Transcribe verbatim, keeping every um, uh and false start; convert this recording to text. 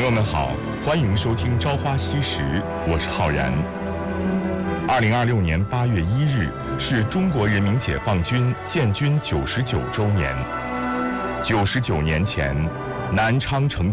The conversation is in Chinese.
友们好，欢迎收听《朝花夕拾》，我是浩然。二零二六年八月一日是中国人民解放军建军九十九周年。九十九年前，南昌城